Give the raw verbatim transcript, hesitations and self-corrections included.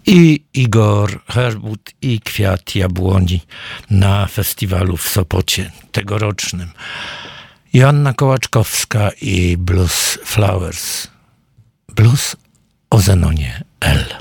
I Igor Herbut i Kwiat Jabłoni na festiwalu w Sopocie tegorocznym. Joanna Kołaczkowska i Blues Flowers. Blues o Zenonie L.